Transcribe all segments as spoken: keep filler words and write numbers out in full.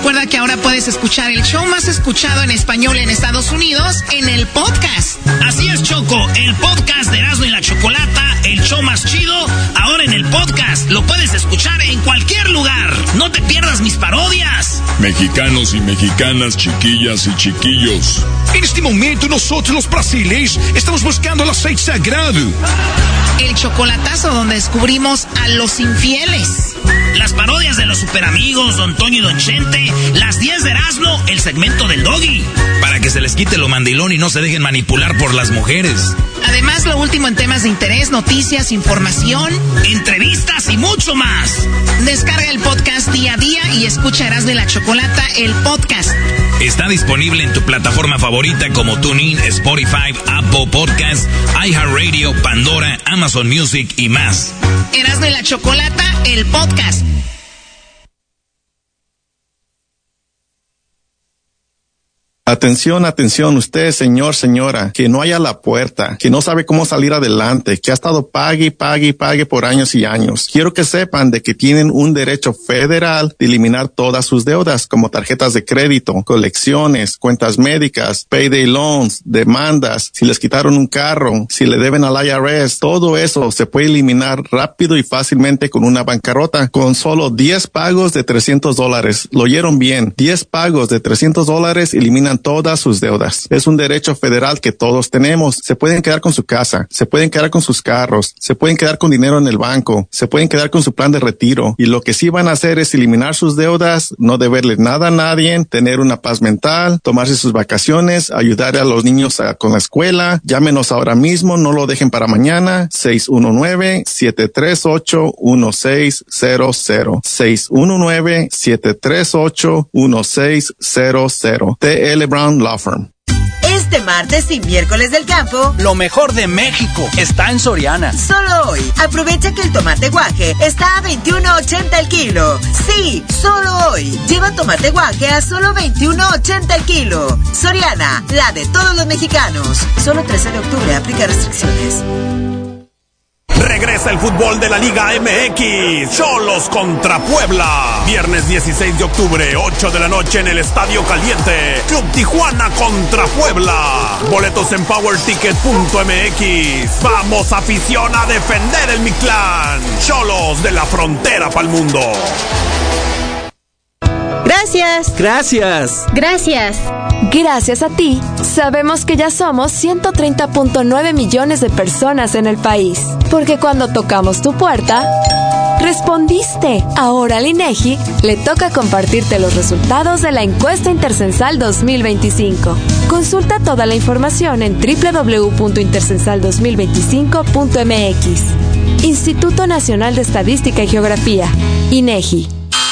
recuerda que ahora puedes escuchar el show más escuchado en español en Estados Unidos en el podcast. Así es, Choco, el podcast de Erasmo y la Chocolata, el show más chido, ahora en el podcast. Lo puedes escuchar en cualquier lugar. No te pierdas mis parodias. Mexicanos y mexicanas, chiquillas y chiquillos. En este momento nosotros los brasileños estamos buscando el aceite sagrado. El chocolatazo donde descubrimos a los infieles. Las parodias de los superamigos, Don Toño y Don Chente. Las diez de Erasmo, el segmento del Doggy. Para que se les quite lo mandilón y no se dejen manipular por las mujeres. Además, lo último en temas de interés, noticias, información, entrevistas y mucho más. Descarga el podcast día a día y escucha Erasmo y la Chocolata, el podcast. Está disponible en tu plataforma favorita como TuneIn, Spotify, Apple Podcasts, iHeartRadio, Pandora, Amazon Music y más. Erasmo y la Chocolata, el podcast. Atención, atención, usted, señor, señora, que no haya la puerta, que no sabe cómo salir adelante, que ha estado pague, pague, pague por años y años. Quiero que sepan de que tienen un derecho federal de eliminar todas sus deudas, como tarjetas de crédito, colecciones, cuentas médicas, payday loans, demandas, si les quitaron un carro, si le deben al I R S, todo eso se puede eliminar rápido y fácilmente con una bancarrota, con solo diez pagos de trescientos dólares. Lo oyeron bien, diez pagos de trescientos dólares eliminan todas sus deudas. Es un derecho federal que todos tenemos. Se pueden quedar con su casa, se pueden quedar con sus carros, se pueden quedar con dinero en el banco, se pueden quedar con su plan de retiro. Y lo que sí van a hacer es eliminar sus deudas, no deberle nada a nadie, tener una paz mental, tomarse sus vacaciones, ayudar a los niños a, con la escuela. Llámenos ahora mismo, no lo dejen para mañana. seis uno nueve, siete tres ocho, uno seis cero cero. seis uno nueve, siete tres ocho, uno seis cero cero. T L Brown Law Firm. Este martes y miércoles del campo, lo mejor de México está en Soriana. Solo hoy, aprovecha que el tomate guaje está a veintiuno ochenta el kilo. Sí, solo hoy. Lleva tomate guaje a solo veintiuno ochenta el kilo. Soriana, la de todos los mexicanos. Solo trece de octubre, aplica restricciones. Regresa el fútbol de la Liga M X. Xolos contra Puebla. Viernes dieciséis de octubre, ocho de la noche en el Estadio Caliente. Club Tijuana contra Puebla. Boletos en power ticket punto m x. Vamos, afición, a defender el Mictlán. Xolos de la frontera pa'l mundo. Gracias. Gracias. Gracias. Gracias a ti, sabemos que ya somos ciento treinta punto nueve millones de personas en el país. Porque cuando tocamos tu puerta, respondiste. Ahora al INEGI le toca compartirte los resultados de la encuesta intercensal dos mil veinticinco. Consulta toda la información en doble u doble u doble u punto intercensal dos mil veinticinco punto m x. Instituto Nacional de Estadística y Geografía, INEGI.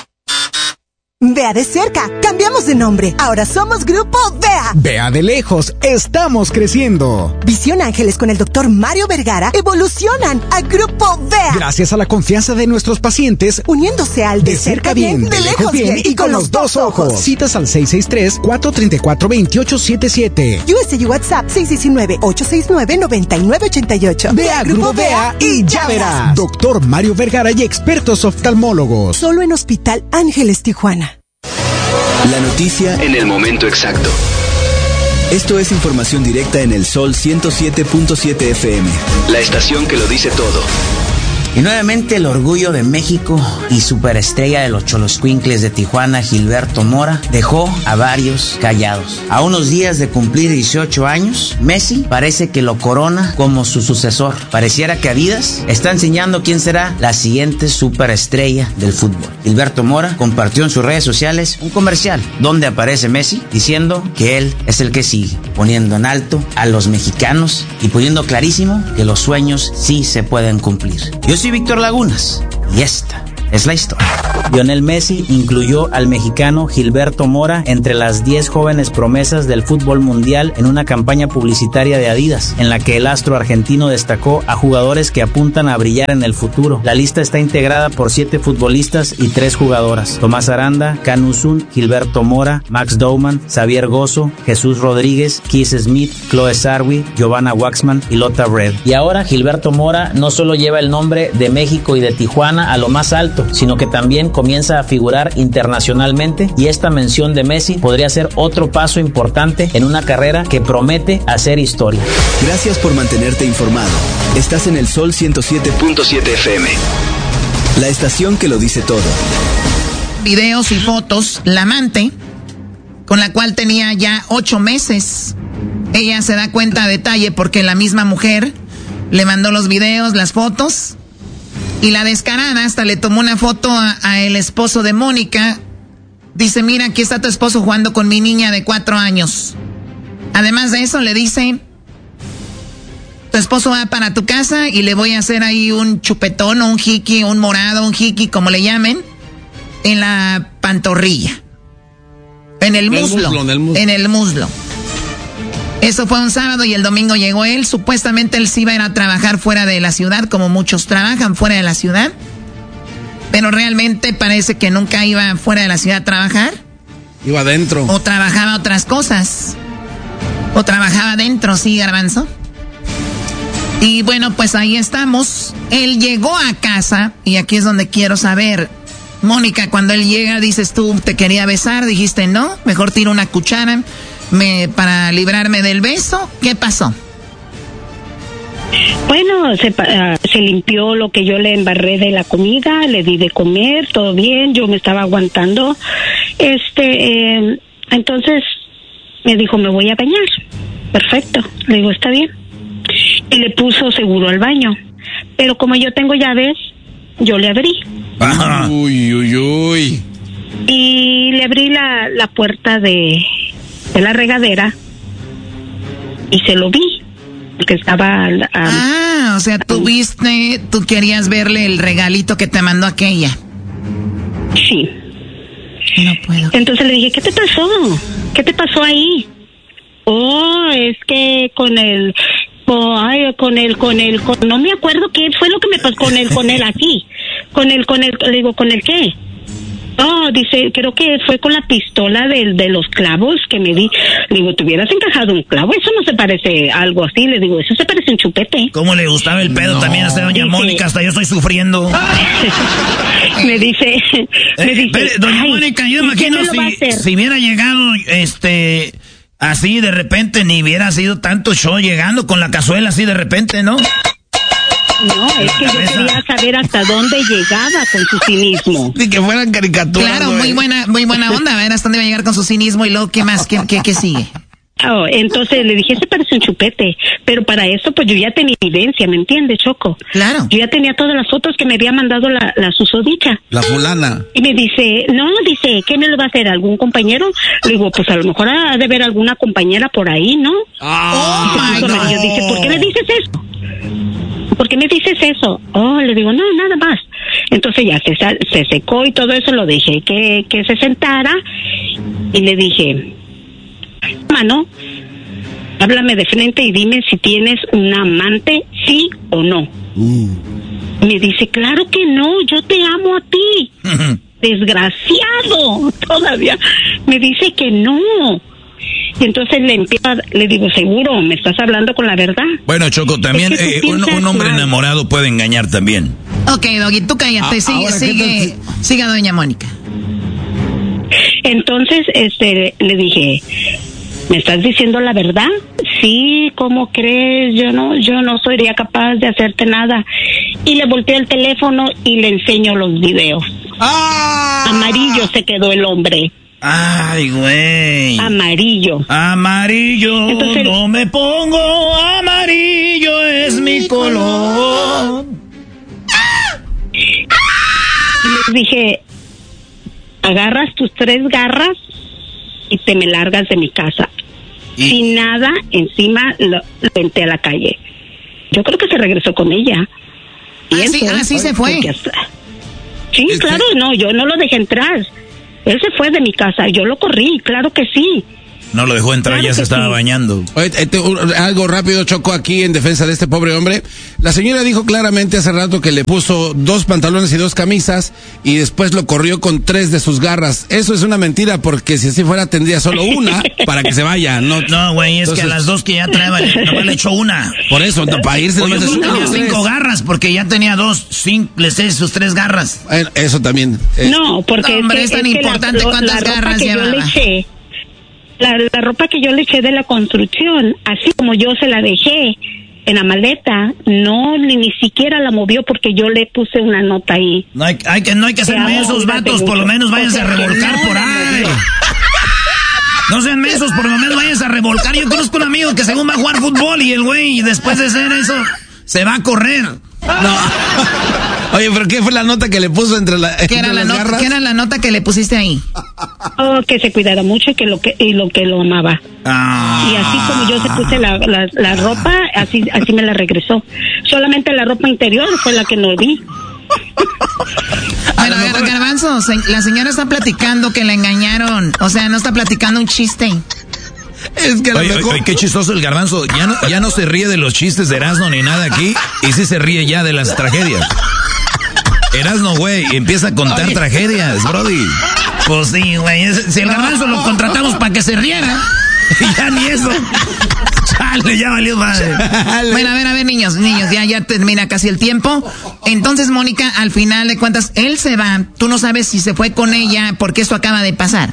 Vea de cerca, cambiamos de nombre. Ahora somos Grupo V E A. Vea de lejos, estamos creciendo. Visión Ángeles con el doctor Mario Vergara evolucionan a Grupo V E A. Gracias a la confianza de nuestros pacientes, uniéndose al de, de cerca bien, de lejos bien, bien y con los dos ojos. Citas al seis seis tres, cuatro tres cuatro, dos ocho siete siete. U S A WhatsApp seis uno nueve, ocho seis nueve, nueve nueve ocho ocho. Ve a Grupo V E A y ya verás. Doctor Mario Vergara y expertos oftalmólogos. Solo en Hospital Ángeles Tijuana. La noticia en el momento exacto. Esto es información directa en el Sol ciento siete punto siete F M. La estación que lo dice todo. Y nuevamente el orgullo de México y superestrella de los Xoloscuincles de Tijuana, Gilberto Mora, dejó a varios callados. A unos días de cumplir dieciocho años, Messi parece que lo corona como su sucesor. Pareciera que Adidas está enseñando quién será la siguiente superestrella del fútbol. Gilberto Mora compartió en sus redes sociales un comercial donde aparece Messi diciendo que él es el que sigue, poniendo en alto a los mexicanos y poniendo clarísimo que los sueños sí se pueden cumplir. Yo soy Víctor Lagunas y esta es la historia. Lionel Messi incluyó al mexicano Gilberto Mora entre las diez jóvenes promesas del fútbol mundial en una campaña publicitaria de Adidas, en la que el astro argentino destacó a jugadores que apuntan a brillar en el futuro. La lista está integrada por siete futbolistas y tres jugadoras: Tomás Aranda, Can Uzun, Gilberto Mora, Max Douman, Xavier Gozo, Jesús Rodríguez, Keith Smith, Chloe Sarwi, Giovanna Waxman y Lotta Red. Y ahora Gilberto Mora no solo lleva el nombre de México y de Tijuana a lo más alto éxito, sino que también comienza a figurar internacionalmente, y esta mención de Messi podría ser otro paso importante en una carrera que promete hacer historia. Gracias por mantenerte informado. Estás en el Sol ciento siete punto siete F M, la estación que lo dice todo. Videos y fotos, la amante, con la cual tenía ya ocho meses. Ella se da cuenta a detalle porque la misma mujer le mandó los videos, las fotos, y la descarada hasta le tomó una foto a, a el esposo de Mónica. Dice, mira, aquí está tu esposo jugando con mi niña de cuatro años. Además de eso le dice, tu esposo va para tu casa y le voy a hacer ahí un chupetón o un jiqui, un morado, un jiqui, como le llamen, en la pantorrilla. En el muslo, el muslo, en el muslo. En el muslo. Eso fue un sábado y el domingo llegó él. Supuestamente él sí iba a ir a trabajar fuera de la ciudad, como muchos trabajan fuera de la ciudad. Pero realmente parece que nunca iba fuera de la ciudad a trabajar. Iba adentro. O trabajaba otras cosas. O trabajaba adentro, sí, Garbanzo. Y bueno, pues ahí estamos. Él llegó a casa y aquí es donde quiero saber. Mónica, cuando él llega, dices tú, te quería besar, dijiste no, mejor tiro una cuchara me, para librarme del beso. ¿Qué pasó? Bueno, se, uh, se limpió lo que yo le embarré de la comida, le di de comer, todo bien, yo me estaba aguantando. Este, eh, entonces me dijo, me voy a bañar. Perfecto, le digo, está bien. Y le puso seguro al baño. Pero como yo tengo llaves, yo le abrí. Ajá. Uy, uy, uy. Y le abrí la, la puerta de, de la regadera y se lo vi. Porque estaba... Um, ah, o sea, tú viste, tú querías verle el regalito que te mandó aquella. Sí. No puedo. Entonces le dije, ¿qué te pasó? ¿Qué te pasó ahí? Oh, es que con el... Oh, ay, con el, con el, con, no me acuerdo qué fue lo que me pasó con el, con él aquí. Con el, con el, le digo, ¿con el qué? Oh, dice, creo que fue con la pistola de, de los clavos que me di. Le digo, ¿te hubieras encajado un clavo? Eso no se parece a algo así. Le digo, eso se parece un chupete. ¿Cómo le gustaba el pedo no. también a doña dice, Mónica? Hasta yo estoy sufriendo. me dice, me dice, eh, pero, doña Mónica, yo imagino si, si hubiera llegado, este... así de repente, ni hubiera sido tanto show llegando con la cazuela así de repente, ¿no? No, es que yo quería saber hasta dónde llegaba con su cinismo. Y que fueran caricaturas. Claro, güey. muy buena, muy buena onda, a ver hasta dónde iba a llegar con su cinismo y luego, ¿qué más? ¿Qué, qué, qué sigue? Oh, entonces le dije, ese parece un chupete, pero para eso pues yo ya tenía evidencia, ¿me entiendes, Choco? Claro. Yo ya tenía todas las fotos que me había mandado la, la susodicha. La fulana. Y me dice, no, dice, ¿qué me lo va a hacer? ¿Algún compañero? Le digo, pues a lo mejor ha de haber alguna compañera por ahí, ¿no? Ah, oh, my God. Dice, ¿por qué me dices eso? ¿Por qué me dices eso? Oh, le digo, no, nada más. Entonces ya se, se secó y todo eso, lo dejé que, que se sentara y le dije, mano, háblame de frente y dime si tienes un amante, sí o no. Uh. Me dice, claro que no, yo te amo a ti. Desgraciado, todavía. Me dice que no. Y entonces le empieza, le digo, seguro, me estás hablando con la verdad. Bueno, Choco, también es eh, un, un hombre mal. enamorado puede engañar también. Ok, Doggy, tú cállate, ah, sigue, sigue, siga doña Mónica. Entonces, este, le dije, ¿me estás diciendo la verdad? Sí, ¿cómo crees? Yo no, yo no sería capaz de hacerte nada. Y le volteé el teléfono y le enseño los videos. ¡Ah! Amarillo se quedó el hombre. Ay, güey. Amarillo. Amarillo. Entonces, no me pongo amarillo, es mi color. Les dije, agarras tus tres garras y te me largas de mi casa. ¿Y? Sin nada encima, lo, lo venté a la calle. Yo creo que se regresó con ella. Y así, eso, así se fue. Hasta... Sí, este... claro, no, yo no lo dejé entrar. Él se fue de mi casa, yo lo corrí, claro que sí. No lo dejó entrar, claro, ya se estaba sí. bañando. Oye, este, algo rápido, Choco, aquí en defensa de este pobre hombre. La señora dijo claramente hace rato que le puso dos pantalones y dos camisas y después lo corrió con tres de sus garras. Eso es una mentira, porque si así fuera tendría solo una para que se vaya. No, no, güey, es Entonces, que a las dos que ya traeba no le echó una. Por eso, no, para irse. Oye, yo tenía cinco garras porque ya tenía dos, cinco, les sé sus tres garras. Eh, eso también. Eh. No, porque no, hombre, es, que, es tan es importante la, cuántas la garras llevaba. La, la ropa que yo le eché de la construcción, así como yo se la dejé en la maleta, no, ni, ni siquiera la movió porque yo le puse una nota ahí. No hay, hay que, no hay que ser mensos, vatos, por lo menos váyanse o sea, a revolcar no, por ahí. No sean mensos, por lo menos váyanse a revolcar. Yo conozco un amigo que según va a jugar fútbol y el güey, después de hacer eso, se va a correr. No. Oye, pero ¿qué fue la nota que le puso entre, la, ¿Qué entre era las la nota, garras? ¿Qué era la nota que le pusiste ahí? Oh, que se cuidara mucho y que lo que y lo que lo amaba. Ah. Y así como yo se puse la, la, la ropa, así así me la regresó. Solamente la ropa interior fue la que no vi. Bueno, a ver, Garbanzo, la señora está platicando que la engañaron. O sea, no está platicando un chiste. Es que oye, mejor... oye, qué chistoso el Garbanzo. Ya no, ya no se ríe de los chistes de Erasmo ni nada aquí. Y sí se ríe ya de las tragedias. Erasmo, güey, empieza a contar oye. tragedias, brody. Pues sí, güey. Si el Garbanzo lo contratamos para que se riera. Ya ni eso. Chale, ya valió madre. Bueno, a ver, a ver, niños, niños, ya, ya termina casi el tiempo. Entonces, Mónica, al final de cuentas, él se va. Tú no sabes si se fue con ella porque esto acaba de pasar.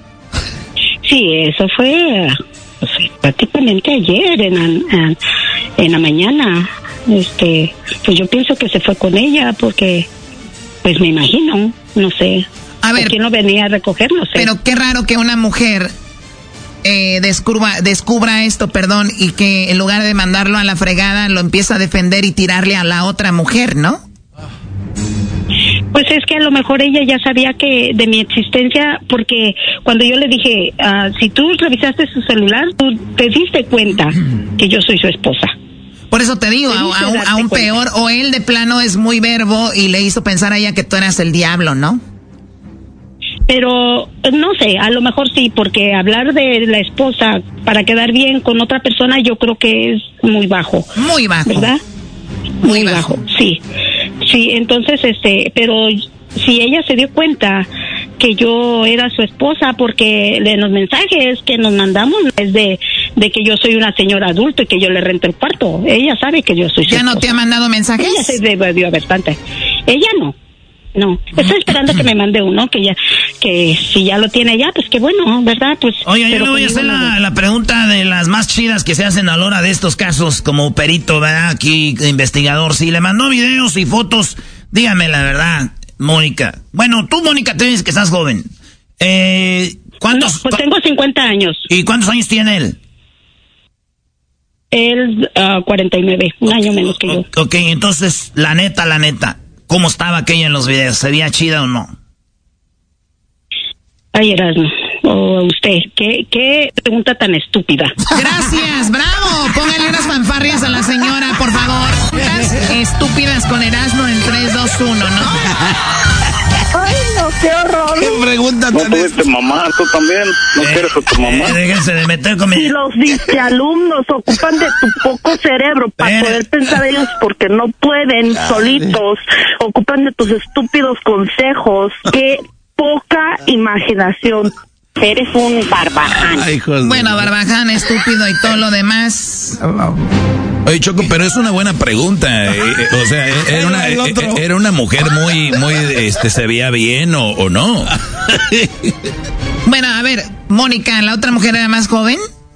Sí, eso fue pues, prácticamente ayer, en la, en, en la mañana. Este, pues yo pienso que se fue con ella porque, pues me imagino, no sé. A ver, ¿quién no venía a recoger? No sé. Pero qué raro que una mujer eh, descubra, descubra esto, perdón, y que en lugar de mandarlo a la fregada, lo empieza a defender y tirarle a la otra mujer, ¿no? Pues es que a lo mejor ella ya sabía que de mi existencia, porque cuando yo le dije, uh, si tú revisaste su celular, tú te diste cuenta que yo soy su esposa. Por eso te digo, a, a, a un peor, o él de plano es muy verbo y le hizo pensar a ella que tú eras el diablo, ¿no? Pero no sé, a lo mejor sí, porque hablar de la esposa para quedar bien con otra persona yo creo que es muy bajo. Muy bajo. ¿Verdad? Muy, muy bajo. bajo, sí. Sí, entonces, este, pero si ella se dio cuenta que yo era su esposa, porque en los mensajes que nos mandamos es de, de que yo soy una señora adulta y que yo le rento el cuarto. Ella sabe que yo soy su ¿Ya esposa. no te ha mandado mensajes? Ella se debió bastante. Ella no. No, estoy esperando que me mande uno, que ya, que si ya lo tiene ya, pues que bueno, ¿verdad? Pues. Oye, yo le voy a hacer la, la pregunta de las más chidas que se hacen a la hora de estos casos, como perito, ¿verdad? Aquí, investigador. Si le mandó videos y fotos, dígame la verdad, Mónica. Bueno, tú, Mónica, te dices que estás joven. Eh, ¿cuántos? No, pues tengo cincuenta años. ¿Y cuántos años tiene él? Él, uh, cuarenta y nueve, un año menos que yo. Ok, entonces, la neta, la neta. ¿Cómo estaba aquella en los videos? ¿Se veía chida o no? Ay, Erasmo, o usted, ¿qué, qué pregunta tan estúpida? Gracias, bravo. Póngale unas fanfarrias a la señora, por favor. Estúpidas con Erasmo en tres, dos, uno, ¿no? Ay, no, qué horror. ¿Qué pregunta no tan tuviste mamá, tú también. No eh, quieres a tu mamá. Eh, déjense de meter con mi... Si los disquealumnos ocupan de tu poco cerebro para eh. poder pensar ellos porque no pueden Ay. solitos, ocupan de tus estúpidos consejos. Qué poca imaginación. Eres un barbaján. Ay, bueno, barbaján, estúpido y todo lo demás. Oye, Choco, pero es una buena pregunta. Eh, o sea, era una, era una mujer muy, muy, este, ¿se veía bien o, o no? Bueno, a ver, Mónica, ¿la otra mujer era más joven?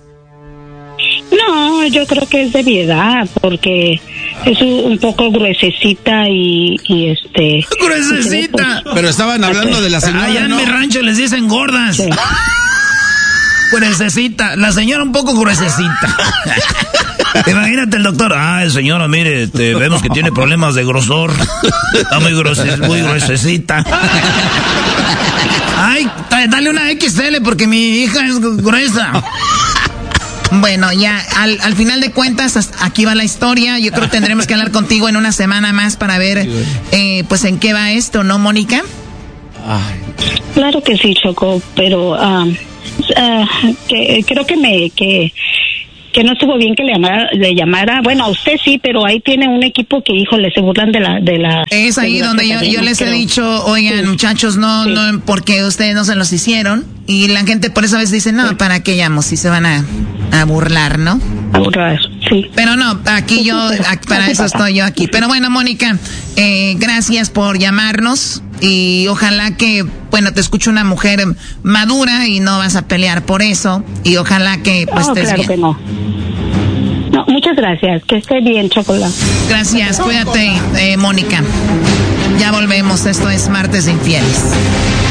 No, yo creo que es de mi edad, porque es un poco gruesecita y, y este... ¡Gruesecita! Pues, pero estaban hablando de la señora, allá en ¿no? mi rancho les dicen gordas. Sí. Gruesecita, la señora un poco gruesecita. Imagínate el doctor, ay señora, mire, te, vemos que tiene problemas de grosor. Está muy, grose, muy gruesecita. Ay, dale una equis ele porque mi hija es gruesa. Bueno, ya, al, al final de cuentas, aquí va la historia. Yo creo que tendremos que hablar contigo en una semana más para ver, eh, pues, en qué va esto, ¿no, Mónica? Ay. Claro que sí, Choco, pero um, uh, que creo que me que que no estuvo bien que le llamara, le llamara, bueno, a usted sí, pero ahí tiene un equipo que, híjole, se burlan de la... de la es ahí de donde yo, yo les creo. he dicho, oigan, sí. muchachos, no, sí. no, porque ustedes no se los hicieron, y la gente por eso a veces dice, no, sí. ¿para qué llamo? Si se van a, a burlar, ¿no? A burlar, sí. Pero no, aquí yo, para eso estoy yo aquí. Pero bueno, Mónica, eh, gracias por llamarnos, y ojalá que, bueno, te escuche una mujer madura y no vas a pelear por eso, y ojalá que pues no, estés claro bien. Que no. No, muchas gracias, que esté bien, Chocolate. Gracias, cuídate, eh, Mónica. Ya volvemos, esto es Martes de Infieles.